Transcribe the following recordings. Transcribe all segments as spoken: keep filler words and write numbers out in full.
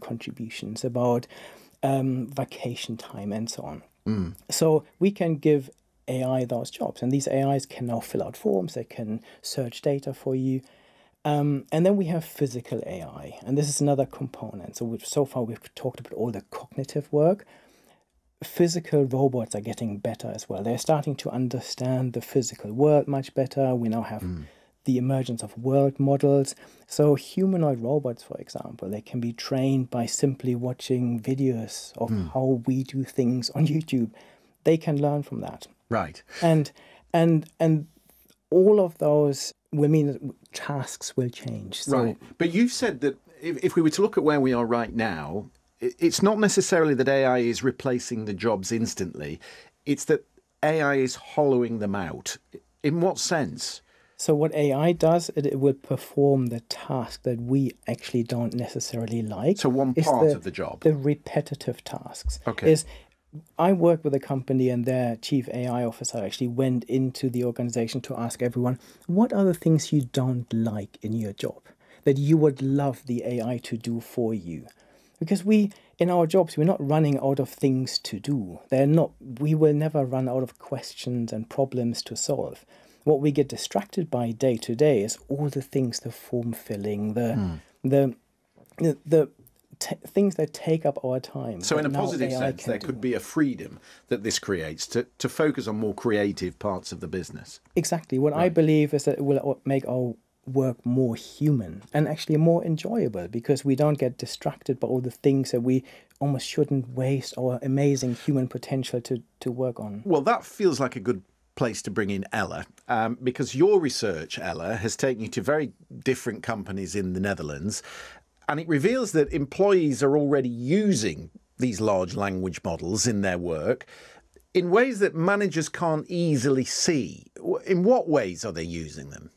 contributions, about um, vacation time, and so on. Mm. So we can give A I those jobs, and these A Is can now fill out forms, they can search data for you. Um, and then we have physical A I, and this is another component. So we've, so far we've talked about all the cognitive work. Physical robots are getting better as well. They're starting to understand the physical world much better. We now have mm. the emergence of world models. So humanoid robots, for example, they can be trained by simply watching videos of mm. how we do things on YouTube. They can learn from that. Right. And and and all of those will mean that tasks will change. So, right. But you've said that if, if we were to look at where we are right now, it's not necessarily that A I is replacing the jobs instantly. It's that A I is hollowing them out. In what sense? So what A I does, it, it will perform the task that we actually don't necessarily like. So one part the, of the job? The repetitive tasks. Okay. Is I work with a company, and their chief A I officer actually went into the organization to ask everyone, what are the things you don't like in your job that you would love the A I to do for you? Because we, in our jobs, we're not running out of things to do. They're not. We will never run out of questions and problems to solve. What we get distracted by day to day is all the things, the form filling, the mm. the the, the t- things that take up our time. So in a positive sense, there do. could be a freedom that this creates to, to focus on more creative parts of the business. Exactly. What right. I believe is that it will make our work more human and actually more enjoyable, because we don't get distracted by all the things that we almost shouldn't waste our amazing human potential to, to work on. Well, that feels like a good place to bring in Ella, um, because your research, Ella, has taken you to very different companies in the Netherlands, and it reveals that employees are already using these large language models in their work in ways that managers can't easily see. In what ways are they using them?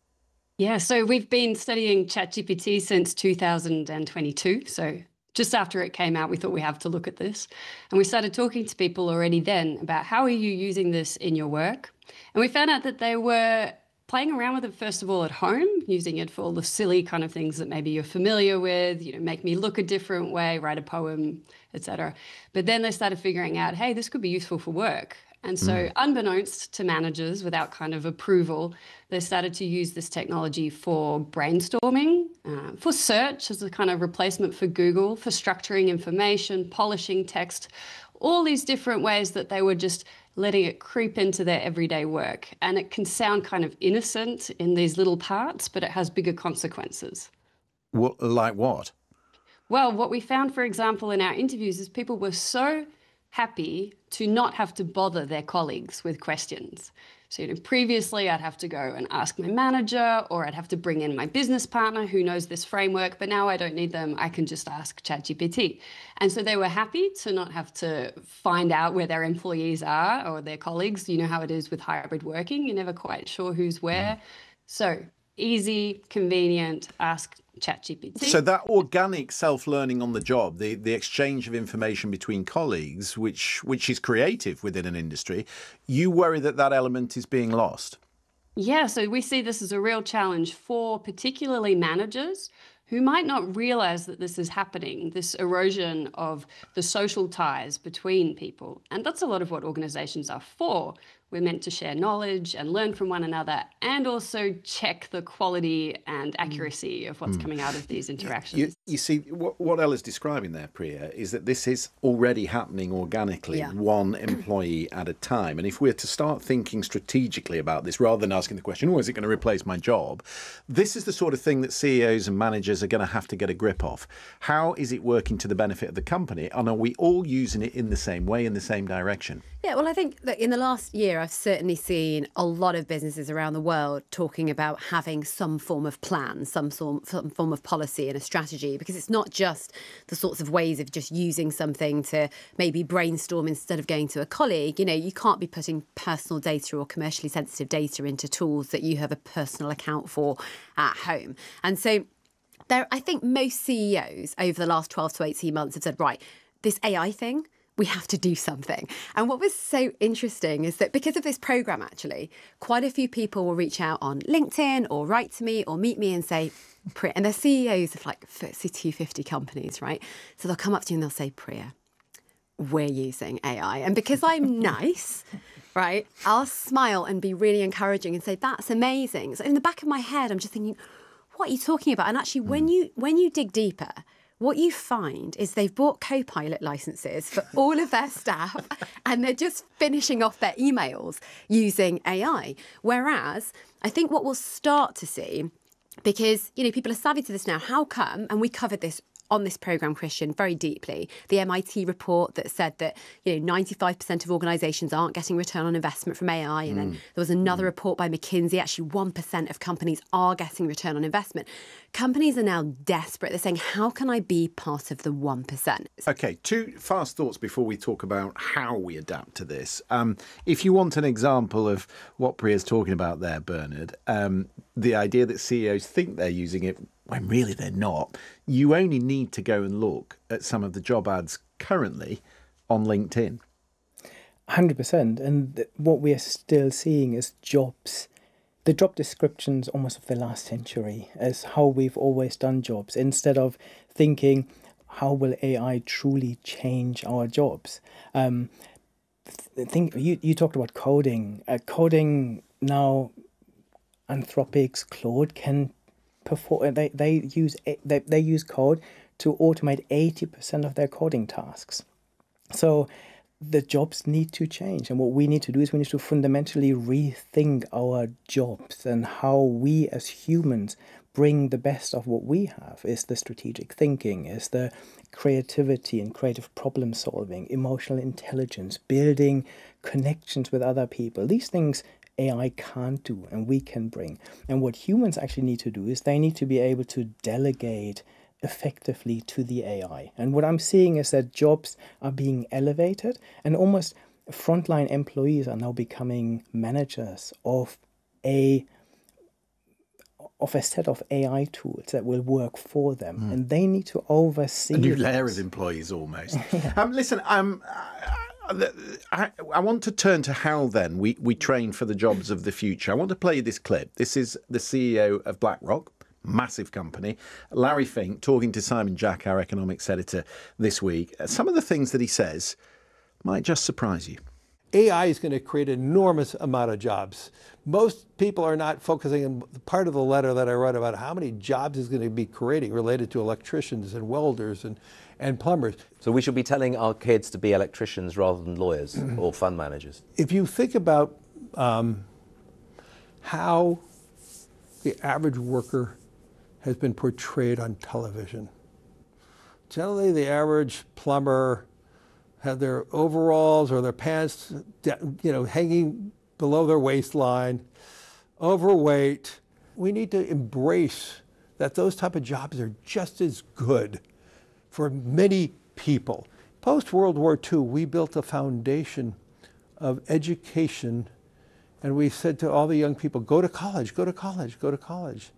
Yeah, so we've been studying ChatGPT since two thousand twenty-two. So just after it came out, we thought we have to look at this. And we started talking to people already then about how are you using this in your work? And we found out that they were playing around with it, first of all, at home, using it for all the silly kind of things that maybe you're familiar with, you know, make me look a different way, write a poem, et cetera. But then they started figuring out, hey, this could be useful for work. And so mm. unbeknownst to managers, without kind of approval, they started to use this technology for brainstorming, uh, for search as a kind of replacement for Google, for structuring information, polishing text, all these different ways that they were just letting it creep into their everyday work. And it can sound kind of innocent in these little parts, but it has bigger consequences. What, like what? Well, what we found, for example, in our interviews is people were so happy to not have to bother their colleagues with questions. So, you know, previously I'd have to go and ask my manager, or I'd have to bring in my business partner who knows this framework, but now I don't need them. I can just ask ChatGPT. And so they were happy to not have to find out where their employees are or their colleagues. You know how it is with hybrid working. You're never quite sure who's where. So easy, convenient, ask ChatGPT. So that organic self-learning on the job, the, the exchange of information between colleagues, which which is creative within an industry, you worry that that element is being lost? Yeah, so we see this as a real challenge for particularly managers who might not realize that this is happening, this erosion of the social ties between people. And that's a lot of what organizations are for. We're meant to share knowledge and learn from one another, and also check the quality and accuracy of what's mm. coming out of these interactions. You, you see, what, what Ella's describing there, Priya, is that this is already happening organically, yeah. one employee at a time. And if we're to start thinking strategically about this, rather than asking the question, oh, is it going to replace my job? This is the sort of thing that C E Os and managers are going to have to get a grip of. How is it working to the benefit of the company? And are we all using it in the same way, in the same direction? Yeah, well, I think that in the last year, I've certainly seen a lot of businesses around the world talking about having some form of plan, some, sort, some form of policy and a strategy, because it's not just the sorts of ways of just using something to maybe brainstorm instead of going to a colleague. You know, you can't be putting personal data or commercially sensitive data into tools that you have a personal account for at home. And so there, I think most C E Os over the last twelve to eighteen months have said, right, this A I thing, we have to do something. And what was so interesting is that because of this program, actually, quite a few people will reach out on LinkedIn or write to me or meet me and say, Priya, and they're C E Os of like F T S E two fifty companies, right? So they'll come up to you and they'll say, Priya, we're using A I. And because I'm nice, right, I'll smile and be really encouraging and say, that's amazing. So in the back of my head, I'm just thinking, what are you talking about? And actually, when you when you dig deeper, what you find is they've bought Copilot licenses for all of their staff and they're just finishing off their emails using A I. Whereas I think what we'll start to see, because, you know, people are savvy to this now, how come, and we covered this on this programme, Christian, very deeply, the M I T report that said that, you know, ninety-five percent of organisations aren't getting return on investment from A I. And mm. then there was another mm. report by McKinsey, actually one percent of companies are getting return on investment. Companies are now desperate. They're saying, how can I be part of the one percent? OK, two fast thoughts before we talk about how we adapt to this. Um, if you want an example of what Priya's talking about there, Bernard, um, the idea that C E Os think they're using it when really they're not, you only need to go and look at some of the job ads currently on LinkedIn. one hundred percent. And th- what we are still seeing is jobs, the job descriptions almost of the last century, as how we've always done jobs, instead of thinking, how will A I truly change our jobs? Um, th- think you, you talked about coding. Uh, coding now, Anthropic's Claude can perform. They they use they they use code to automate eighty percent of their coding tasks. So the jobs need to change, and what we need to do is we need to fundamentally rethink our jobs and how we as humans bring the best of what we have. Is the strategic thinking, is the creativity and creative problem solving, emotional intelligence, building connections with other people. These things A I can't do and we can bring. And what humans actually need to do is they need to be able to delegate effectively to the A I. And what I'm seeing is that jobs are being elevated and almost frontline employees are now becoming managers of a of a set of A I tools that will work for them. Mm. And they need to oversee a new this. layer of employees almost. yeah. um, listen, um, I, I want to turn to how then we, we train for the jobs of the future. I want to play this clip. This is the C E O of BlackRock, massive company, Larry Fink, talking to Simon Jack, our economics editor, this week. Some of the things that he says might just surprise you. A I is going to create an enormous amount of jobs. Most people are not focusing on part of the letter that I wrote about how many jobs is going to be creating related to electricians and welders and, and plumbers. So we should be telling our kids to be electricians rather than lawyers or fund managers. If you think about um, how the average worker has been portrayed on television, generally the average plumber have their overalls or their pants, you know, hanging below their waistline, overweight. We need to embrace that those type of jobs are just as good for many people. Post-World War Two, we built a foundation of education, and we said to all the young people, go to college, go to college, go to college.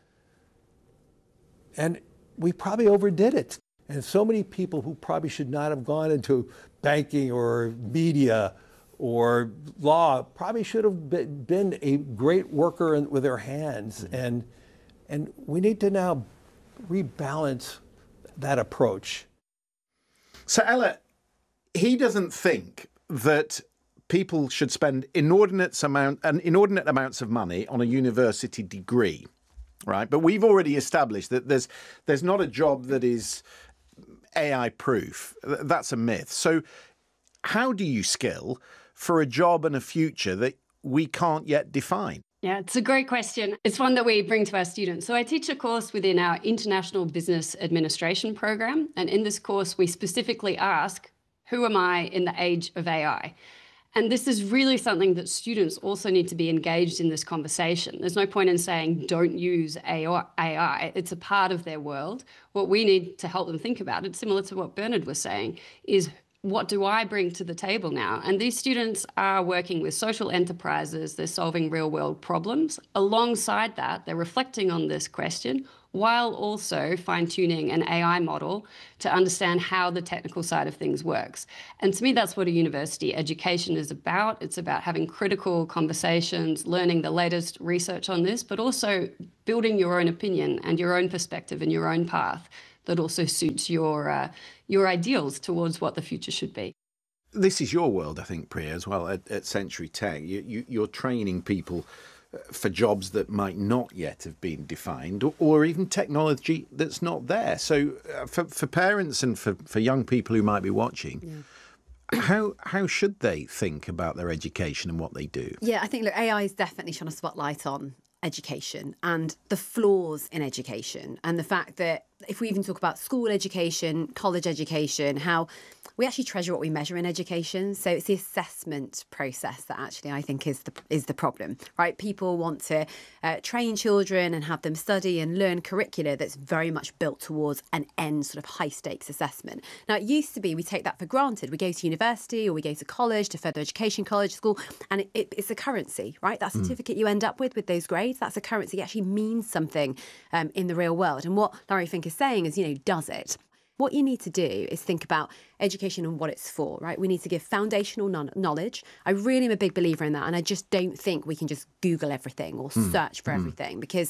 And we probably overdid it. And so many people who probably should not have gone into banking or media or law probably should have been a great worker with their hands. Mm-hmm. And, and we need to now rebalance that approach. So, Ella, he doesn't think that people should spend inordinate amount, an inordinate amounts of money on a university degree, right? But we've already established that there's there's not a job that is A I proof. That's a myth. So how do you skill for a job and a future that we can't yet define? Yeah, it's a great question. It's one that we bring to our students. So I teach a course within our International Business Administration program. And in this course, we specifically ask, who am I in the age of A I? And this is really something that students also need to be engaged in this conversation. There's no point in saying, don't use A I. It's a part of their world. What we need to help them think about, it's similar to what Bernard was saying, is what do I bring to the table now? And these students are working with social enterprises. They're solving real world problems. Alongside that, they're reflecting on this question while also fine-tuning an A I model to understand how the technical side of things works. And to me, that's what a university education is about. It's about having critical conversations, learning the latest research on this, but also building your own opinion and your own perspective and your own path that also suits your uh, your ideals towards what the future should be. This is your world, I think, Priya, as well, at, at Century Tech. You, you, you're training people for jobs that might not yet have been defined, or, or even technology that's not there. So uh, for, for parents and for, for young people who might be watching, yeah. how how should they think about their education and what they do? Yeah, I think, look, A I is definitely shone a spotlight on education and the flaws in education, and the fact that if we even talk about school education, college education, how we actually treasure what we measure in education. So it's the assessment process that actually I think is the is the problem, right? People want to uh, train children and have them study and learn curricula that's very much built towards an end sort of high stakes assessment. Now, it used to be we take that for granted. We go to university or we go to college, to further education, college, school, and it, it, it's a currency, right? That certificate mm. you end up with with those grades, that's a currency. It actually means something um, in the real world. And what Larry Fink is saying is, you know, does it? What you need to do is think about education and what it's for, right? We need to give foundational knowledge. I really am a big believer in that. And I just don't think we can just Google everything or mm. search for mm. everything, because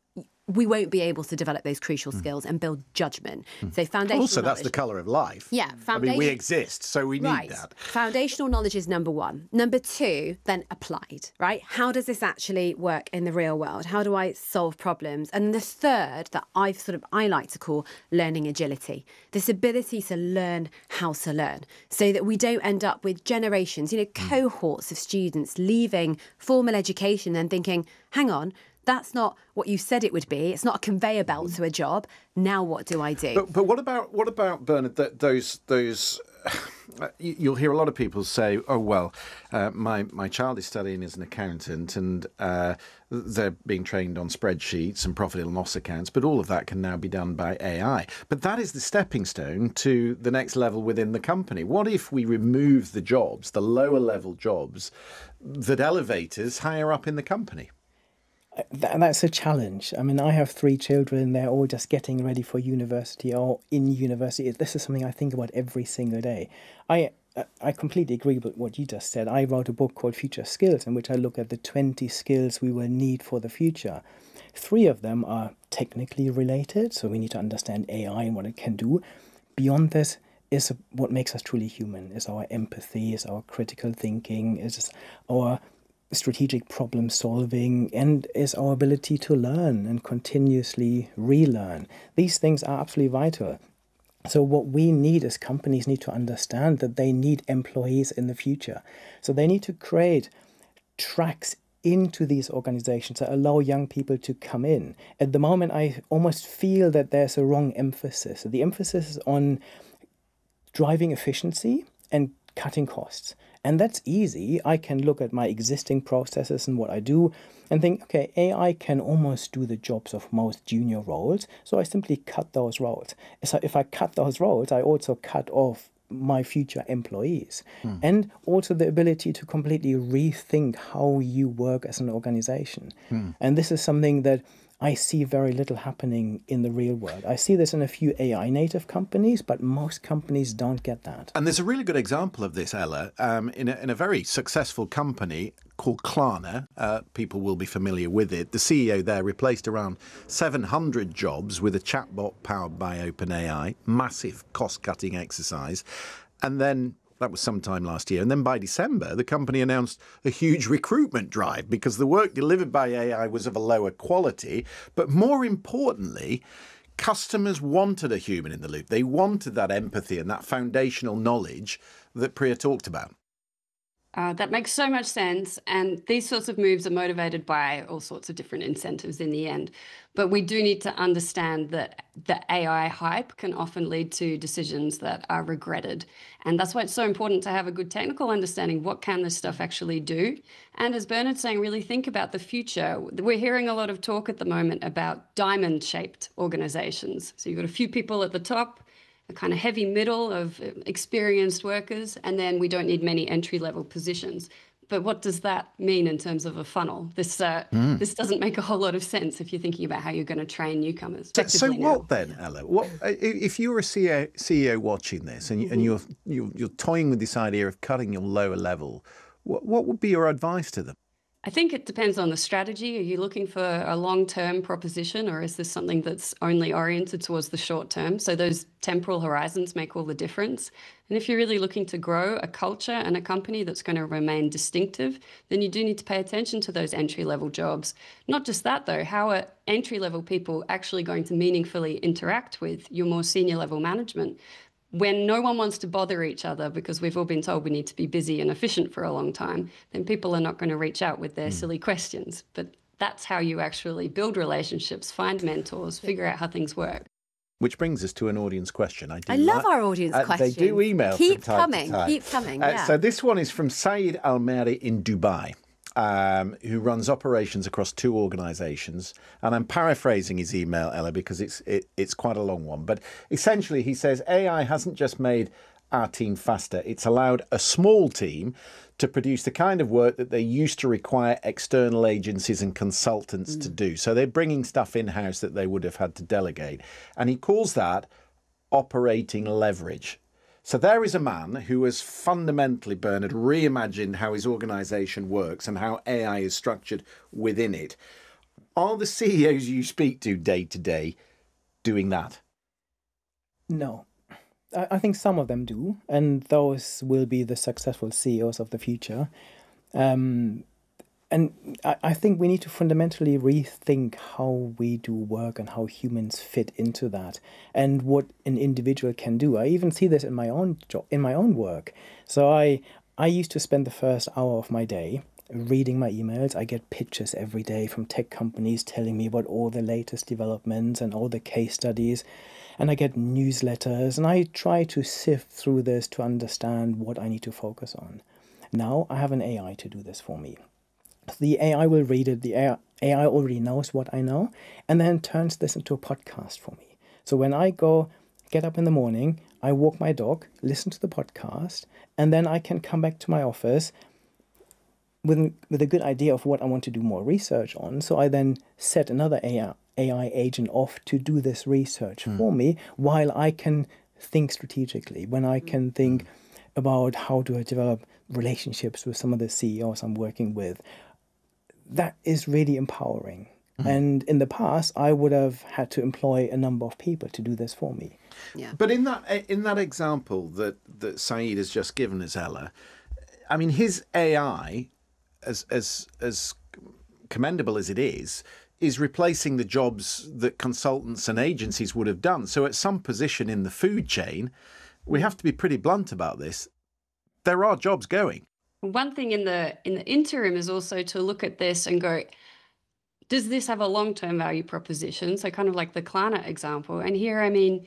we won't be able to develop those crucial mm. skills and build judgment. Mm. So foundational Also, knowledge, that's the colour of life. Yeah. I mean, we exist, so we need right. that. Foundational knowledge is number one. Number two, then applied, right? How does this actually work in the real world? How do I solve problems? And the third that I've sort of, I like to call learning agility. This ability to learn how to learn, so that we don't end up with generations, you know, mm. cohorts of students leaving formal education and thinking, hang on, that's not what you said it would be. It's not a conveyor belt to a job. Now what do I do? But, but what about what about Bernard? That those those you'll hear a lot of people say, "Oh well, uh, my my child is studying as an accountant, and uh, they're being trained on spreadsheets and profit and loss accounts. But all of that can now be done by A I. But that is the stepping stone to the next level within the company. What if we remove the jobs, the lower level jobs, that elevate us higher up in the company?" That, that's a challenge. I mean, I have three children. They're all just getting ready for university or in university. This is something I think about every single day. I I completely agree with what you just said. I wrote a book called Future Skills, in which I look at the twenty skills we will need for the future. Three of them are technically related, so we need to understand A I and what it can do. Beyond this is what makes us truly human, is our empathy, is our critical thinking, is our strategic problem solving, and is our ability to learn and continuously relearn. These things are absolutely vital. So what we need as companies need to understand that they need employees in the future. So they need to create tracks into these organizations that allow young people to come in. At the moment, I almost feel that there's a wrong emphasis. The emphasis is on driving efficiency and cutting costs. And that's easy. I can look at my existing processes and what I do and think, okay, A I can almost do the jobs of most junior roles, so I simply cut those roles. So if I cut those roles, I also cut off my future employees. Hmm. And also the ability to completely rethink how you work as an organization. Hmm. And this is something that I see very little happening in the real world. I see this in a few A I native companies, but most companies don't get that. And there's a really good example of this, Ella, um, in, a, in a very successful company called Klarna. Uh, people will be familiar with it. The C E O there replaced around seven hundred jobs with a chatbot powered by OpenAI. Massive cost-cutting exercise. And then that was sometime last year. And then by December, the company announced a huge recruitment drive because the work delivered by A I was of a lower quality. But more importantly, customers wanted a human in the loop. They wanted that empathy and that foundational knowledge that Priya talked about. Uh, that makes so much sense. And these sorts of moves are motivated by all sorts of different incentives in the end. But we do need to understand that the A I hype can often lead to decisions that are regretted. And that's why it's so important to have a good technical understanding. What can this stuff actually do? And as Bernard's saying, really think about the future. We're hearing a lot of talk at the moment about diamond-shaped organizations. So you've got a few people at the top, a kind of heavy middle of experienced workers, and then we don't need many entry-level positions. But what does that mean in terms of a funnel? This uh, mm. this doesn't make a whole lot of sense if you're thinking about how you're going to train newcomers. So, so what now. then, Ella? What if you're a C E O, C E O watching this and, mm-hmm. and you're, you're you're toying with this idea of cutting your lower level? What what would be your advice to them? I think it depends on the strategy. Are you looking for a long-term proposition, or is this something that's only oriented towards the short term? So those temporal horizons make all the difference. And if you're really looking to grow a culture and a company that's going to remain distinctive, then you do need to pay attention to those entry-level jobs. Not just that, though. How are entry-level people actually going to meaningfully interact with your more senior-level management? When no one wants to bother each other because we've all been told we need to be busy and efficient for a long time, then people are not going to reach out with their mm. silly questions. But that's how you actually build relationships, find mentors, figure out how things work. Which brings us to an audience question. I, do I love like, our audience uh, questions. They do email Keep from time coming, to time. keep coming, yeah. Uh, so this one is from Saeed Almeri in Dubai. Um, who runs operations across two organisations. And I'm paraphrasing his email, Ella, because it's it, it's quite a long one. But essentially, he says, A I hasn't just made our team faster. It's allowed a small team to produce the kind of work that they used to require external agencies and consultants mm. to do. So they're bringing stuff in-house that they would have had to delegate. And he calls that operating leverage. So there is a man who has fundamentally, Bernard, reimagined how his organisation works and how A I is structured within it. Are the C E Os you speak to day to day doing that? No. I think some of them do, and those will be the successful C E Os of the future. Um, and I, I think we need to fundamentally rethink how we do work and how humans fit into that, and what an individual can do. I even see this in my own job, in my own work. So I I used to spend the first hour of my day reading my emails. I get pitches every day from tech companies telling me about all the latest developments and all the case studies. And I get newsletters, and I try to sift through this to understand what I need to focus on. Now I have an A I to do this for me. The A I will read it, the A I already knows what I know, and then turns this into a podcast for me. So when I go, get up in the morning, I walk my dog, listen to the podcast, and then I can come back to my office with, with a good idea of what I want to do more research on. So I then set another A I, A I agent off to do this research mm. for me, while I can think strategically, when I can think about how do I develop relationships with some of the C E Os I'm working with. That is really empowering. Mm. And in the past, I would have had to employ a number of people to do this for me. Yeah. But in that in that example that, that Saeed has just given us, Ella, I mean, his A I, as as as commendable as it is, is replacing the jobs that consultants and agencies would have done. So at some position in the food chain, we have to be pretty blunt about this. There are jobs going. One thing in the in the interim is also to look at this and go, does this have a long-term value proposition? So kind of like the Klarna example. And here, I mean,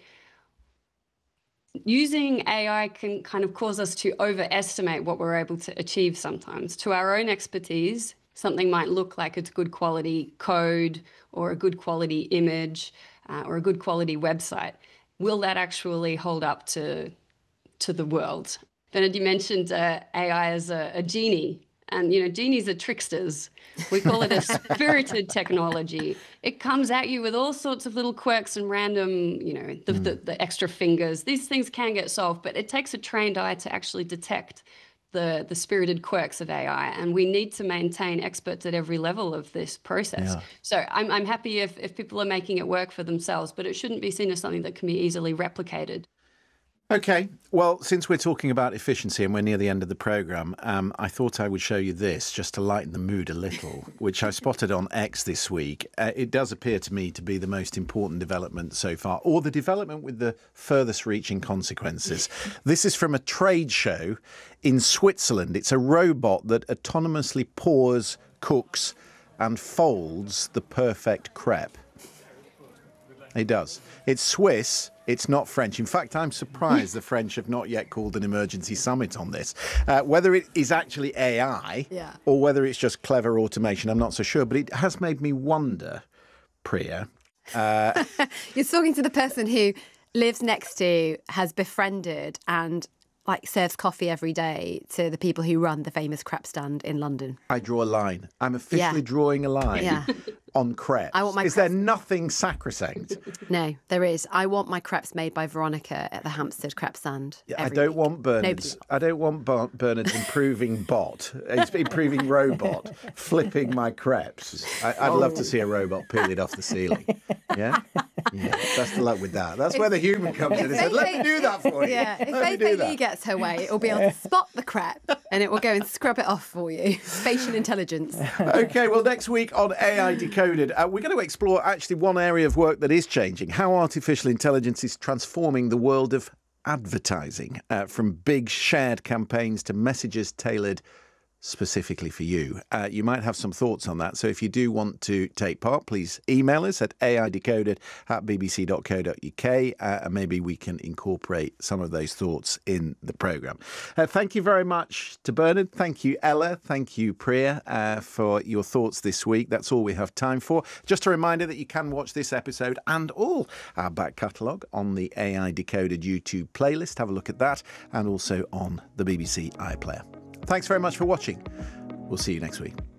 using A I can kind of cause us to overestimate what we're able to achieve sometimes. To our own expertise, something might look like it's good quality code or a good quality image uh, or a good quality website. Will that actually hold up to, to the world? Bernard, you mentioned uh, A I as a, a genie. And, you know, genies are tricksters. We call it a spirited technology. It comes at you with all sorts of little quirks and random, you know, the, mm. the, the extra fingers. These things can get solved, but it takes a trained eye to actually detect the, the spirited quirks of A I. And we need to maintain experts at every level of this process. Yeah. So I'm, I'm happy if, if people are making it work for themselves, but it shouldn't be seen as something that can be easily replicated. Okay, well, since we're talking about efficiency and we're near the end of the programme, um, I thought I would show you this just to lighten the mood a little, which I spotted on X this week. Uh, it does appear to me to be the most important development so far, or the development with the furthest reaching consequences. This is from a trade show in Switzerland. It's a robot that autonomously pours, cooks and folds the perfect crepe. It does. It's Swiss. It's not French. In fact, I'm surprised the French have not yet called an emergency summit on this. Uh, whether it is actually A I yeah. or whether it's just clever automation, I'm not so sure. But it has made me wonder, Priya. Uh, You're talking to the person who lives next to, has befriended and like serves coffee every day to the people who run the famous crepe stand in London. I draw a line. I'm officially Yeah. drawing a line Yeah. on crepes. I want my is there crepes- nothing sacrosanct? No, there is. I want my crepes made by Veronica at the Hampstead crepe stand. Yeah, I every don't week. want Bernard's. Nobody- I don't want Bar- Bernard's improving bot, his improving robot, flipping my crepes. I, I'd love to see a robot peel it off the ceiling. Yeah, yeah. Best of luck with that. That's where the human comes in and says, "Let me do that for you." Yeah, if Let me do Fei Fei that. Li gets her way, it will be able to spot the crepe and it will go and scrub it off for you. Spatial intelligence. Okay, well, next week on A I Decoded, uh, we're going to explore actually one area of work that is changing, how artificial intelligence is transforming the world of advertising, uh, from big shared campaigns to messages tailored specifically for you. Uh, you might have some thoughts on that. So if you do want to take part, please email us at aidecoded at bbc dot co dot uk uh, and maybe we can incorporate some of those thoughts in the programme. Uh, thank you very much to Bernard. Thank you, Ella. Thank you, Priya, uh, for your thoughts this week. That's all we have time for. Just a reminder that you can watch this episode and all our back catalogue on the A I Decoded YouTube playlist. Have a look at that, and also on the B B C iPlayer. Thanks very much for watching. We'll see you next week.